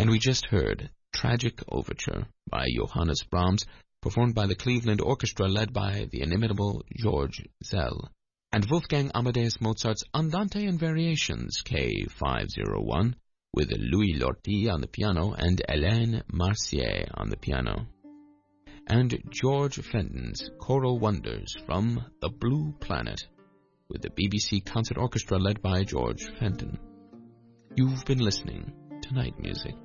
And we just heard Tragic Overture by Johannes Brahms, performed by the Cleveland Orchestra led by the inimitable George Szell, and Wolfgang Amadeus Mozart's Andante and Variations K501 with Louis Lortie on the piano and Hélène Marcier on the piano, and George Fenton's Choral Wonders from The Blue Planet with the BBC Concert Orchestra led by George Fenton. You've been listening to Night Music.